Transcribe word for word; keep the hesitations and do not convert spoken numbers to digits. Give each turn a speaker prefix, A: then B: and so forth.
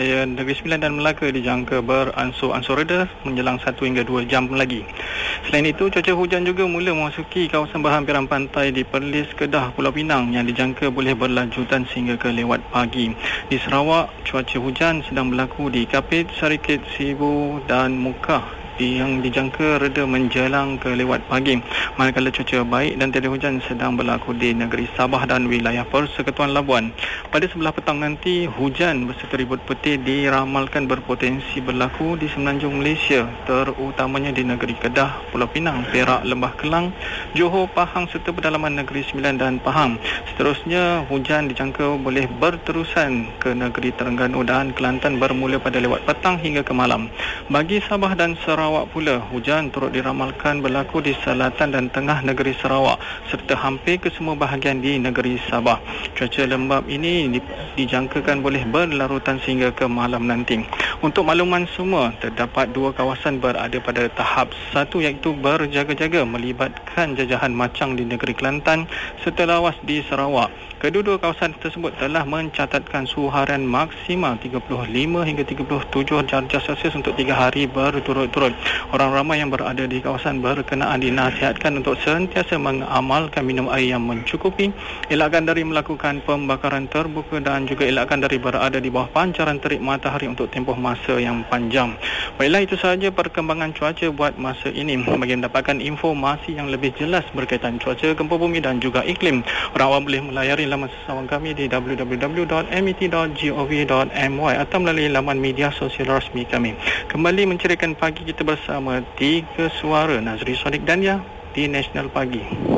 A: Negeri Sembilan dan Melaka dijangka beransur-ansur reda menjelang satu hingga dua jam lagi. Selain itu, cuaca hujan juga mula memasuki kawasan berhampiran pantai di Perlis, Kedah, Pulau Pinang yang dijangka boleh berlanjutan sehingga ke lewat pagi. Di Sarawak, cuaca hujan sedang berlaku di Kapit, Sarikit, Sibu dan Mukah yang dijangka reda menjelang ke lewat pagi. Manakala cuaca baik dan tiada hujan sedang berlaku di negeri Sabah dan wilayah Persekutuan Labuan. Pada sebelah petang nanti, hujan berserta ribut peti diramalkan berpotensi berlaku di semenanjung Malaysia, terutamanya di negeri Kedah, Pulau Pinang, Perak, Lembah Kelang, Johor, Pahang serta pedalaman Negeri Sembilan dan Pahang. Seterusnya, hujan dijangka boleh berterusan ke negeri Terengganu dan Kelantan bermula pada lewat petang hingga ke malam. Bagi Sabah dan Sarawak pula, hujan turut diramalkan berlaku di selatan dan tengah negeri Sarawak serta hampir ke semua bahagian di negeri Sabah. Cuaca lembap ini di, dijangkakan boleh berlarutan sehingga ke malam nanti. Untuk makluman semua, terdapat dua kawasan berada pada tahap satu iaitu berjaga-jaga melibatkan jajahan macang di negeri Kelantan serta lawas di Sarawak. Kedua-dua kawasan tersebut telah mencatatkan suhu harian maksimal tiga puluh lima hingga tiga puluh tujuh darjah Celsius untuk tiga hari berturut-turut. Orang ramai yang berada di kawasan berkenaan dinasihatkan untuk sentiasa mengamalkan minum air yang mencukupi, elakkan dari melakukan pembakaran terbuka dan juga elakkan dari berada di bawah pancaran terik matahari untuk tempoh masa yang panjang. Baiklah, itu sahaja perkembangan cuaca buat masa ini. Bagi mendapatkan informasi yang lebih jelas berkaitan cuaca, gempa bumi dan juga iklim, orang awam boleh melayari laman sesawang kami di w w w dot m e t dot gov dot m y atau melalui laman media sosial rasmi kami. Kembali menceriakan pagi kita bersama Tiga Suara Nazri Sodik Dania di Nasional Pagi.